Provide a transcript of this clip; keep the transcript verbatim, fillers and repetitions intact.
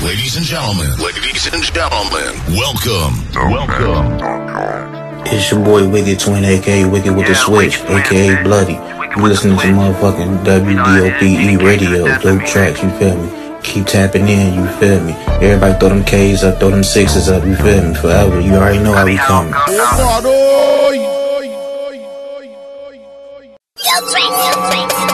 Ladies and gentlemen, ladies and gentlemen, welcome, welcome. It's your boy Wicked Twin, aka Wicked with the Switch, aka Bloody. You listening to motherfucking W D O P E radio, dope tracks, you feel me? Keep tapping in, you feel me? Everybody throw them K's up, throw them sixes up, you feel me? Forever, you already know how we coming. Yo, drink, yo, drink.